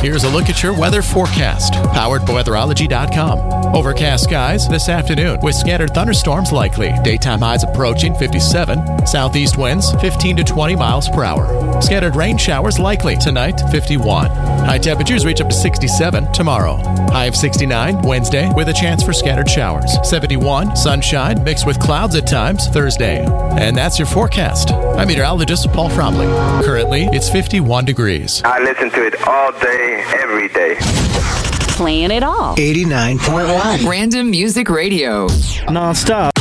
Here's a look at your weather forecast, powered by weatherology.com. Overcast skies this afternoon with scattered thunderstorms likely. Daytime highs approaching 57. Southeast winds 15 to 20 miles per hour. Scattered rain showers likely tonight, 51. High temperatures reach up to 67 tomorrow. High of 69 Wednesday with a chance for scattered showers. 71 sunshine mixed with clouds at times Thursday. And that's your forecast. I'm meteorologist Paul Fromley. Currently, it's 51 degrees. I listen to it all day, every day. Playing it all. 89.1. Random Music Radio. Non-stop.